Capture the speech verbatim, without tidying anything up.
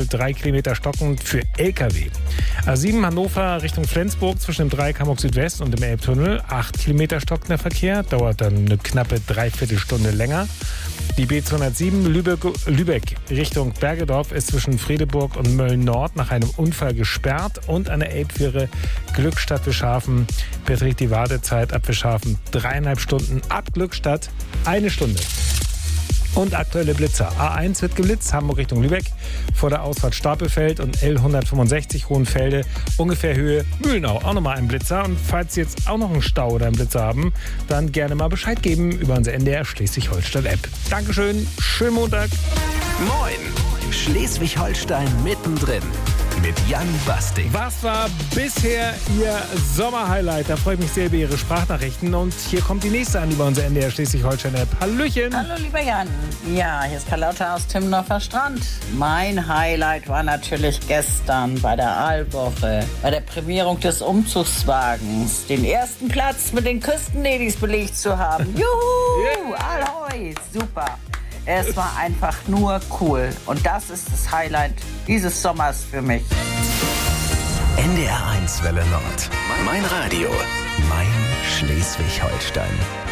drei Kilometer stockend für L K W. A sieben Hannover Richtung Flensburg zwischen dem Dreieck Hamburg Südwest und dem Elbtunnel. acht Kilometer stockender Verkehr, dauert dann eine knappe Dreiviertelstunde länger. Die B zweihundertsieben Lübeck, Lübeck Richtung Bergedorf ist zwischen Fredeburg und Mölln-Nord nach einem Unfall gesperrt. Und an der Elbfähre Glückstadt-Wischhafen beträgt die Wartezeit ab Wischhafen dreieinhalb Stunden, ab Glückstadt eine Stunde. Und aktuelle Blitzer. A eins wird geblitzt, Hamburg Richtung Lübeck, vor der Ausfahrt Stapelfeld und L hundertfünfundsechzig Hohenfelde, ungefähr Höhe Mühlenau. Auch nochmal ein Blitzer. Und falls Sie jetzt auch noch einen Stau oder einen Blitzer haben, dann gerne mal Bescheid geben über unsere N D R Schleswig-Holstein-App. Dankeschön, schönen Montag. Moin, Schleswig-Holstein mittendrin mit Jan Basting. Was war bisher Ihr Sommerhighlight? Da freue ich mich sehr über Ihre Sprachnachrichten. Und hier kommt die nächste an über unsere N D R Schleswig-Holstein-App. Hallöchen! Hallo, lieber Jan. Ja, hier ist Carlotta aus Timmendorfer Strand. Mein Highlight war natürlich gestern bei der Aalwoche, bei der Prämierung des Umzugswagens, den ersten Platz mit den Küstenladies belegt zu haben. Juhu! Ahoi! Super! Es war einfach nur cool. Und das ist das Highlight dieses Sommers für mich. N D R eins Welle Nord. Mein Radio. Mein Schleswig-Holstein.